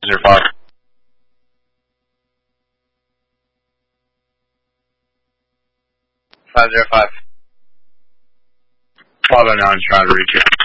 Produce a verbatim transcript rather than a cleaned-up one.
Zero five. Five zero five. Five oh nine trying to reach you.